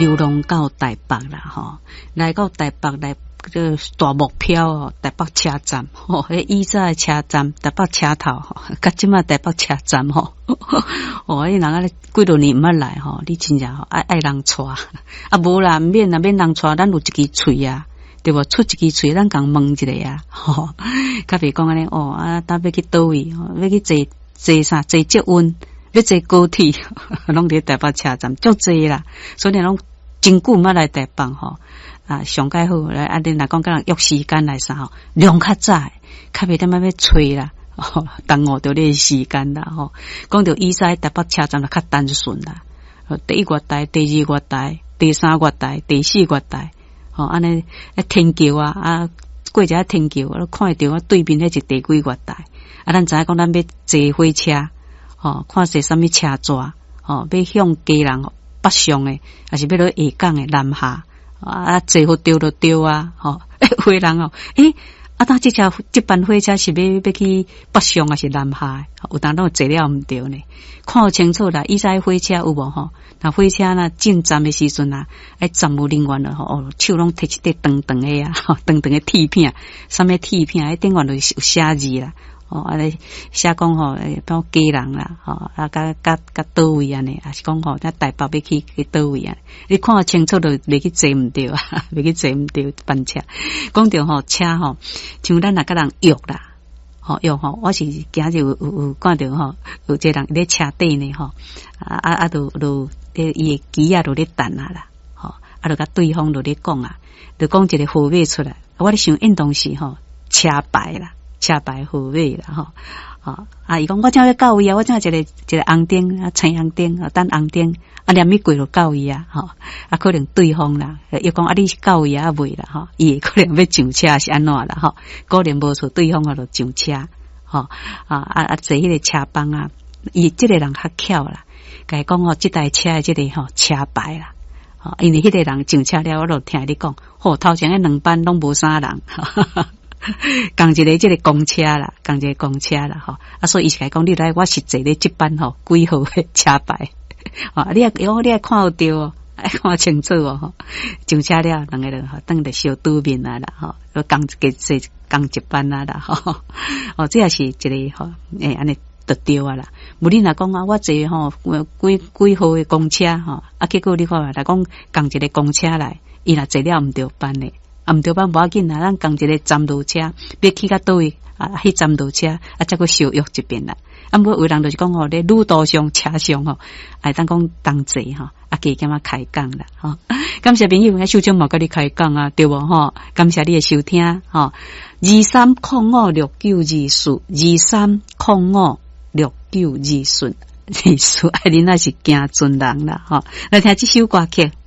流浪到台北啦吼，来到台北来个大目标哦，台北车站吼，迄以前的车站台北车头吼，甲即马台北车站吼，哦，迄人啊几多年毋捌来吼，你真正吼爱人带，啊无啦，免人带，咱有一支喙啊，对无？出一支喙，咱共问一下啊，吼，较别讲安尼哦，啊，当要去倒位，要去坐啥？坐捷运，要坐高铁，拢伫台北车站，足济啦，所以拢真久毋捌来台北吼。啊，上介好来，啊，你若讲甲人约时间来啥吼，量较早，较袂点仔要催啦，吼，耽误着你时间啦，吼。讲到以西台北车站就较单纯啦，第一月台、第二月台、第三月台、第四月台，吼，安尼天桥啊，过一下天桥，看到对面迄是第几月台，啊，咱知影讲咱要坐火车，吼，看是啥物车座，吼，要向基隆北上诶，还是要落下港诶南下。啊，坐好丢就丢啊，吼！有人哦，啊，当这班火车是要去北上还是南下？有当拢坐了毋对呢，看清楚啦。以前火车有无吼？那火车呐进站的时阵啊，站务人员了吼，哦，手拢摕一块长长的啊，长长的铁片，啥物铁片？顶面就是有写字啦。哦，安尼写讲吼，包基隆啦，吼，啊，甲倒位安尼，啊是讲吼，咱台北要去倒位啊？你看清楚就袂去坐毋对啊，袂去坐毋对班车。讲到吼车吼，像咱若甲人约啦，吼约吼，我是今日有看到吼，有一个人咧车底呢吼，就伊诶机啊，就咧等啊啦，吼，啊，就甲对方就咧讲啊，就讲一个号码出来，我咧想应当是吼车牌啦。车牌号码啦，吼，啊，伊讲我正要到位啊，我正一个红灯啊，青红灯啊，等红灯啊，连咪过就到位啊，吼，啊，可能对方啦，伊讲啊，你是到位啊未啦，吼，伊可能要上车是安怎啦，吼，可能无错，对方啊就上车，吼，坐迄个车帮啊，伊即个人较巧啦，甲伊讲吼，即台车的即个吼车牌啦，吼，因为迄个人上车了，我就听你讲，吼，头前迄两班拢无啥人。共一个即个公车啦，共一个公车啦，吼，啊，所以伊是讲你来，我是坐咧即班吼几号的车牌，啊，你爱看有对哦，爱看清楚哦，吼，上车了，两个人吼，等着小对面啊啦，吼，共一班啊啦，吼，哦，这也是一个吼，安尼就对啊啦。无你若讲啊，我坐吼几号的公车吼，啊，结果你看来讲共一个公车来，伊若坐了毋对班的。啊，毋对班无要紧啦，咱共一个站路车，要去到倒位啊，迄站路车啊，再个小约一遍啦。啊，无有人就是讲吼，咧路途上车上吼，当讲同齐吼，啊，加减啊开讲啦，吼。感谢朋友，啊，秀珍莫甲你开讲啊，对无吼？感谢你的收听吼，23056924，23056924，你那是行尊人啦，吼。来听这首歌曲。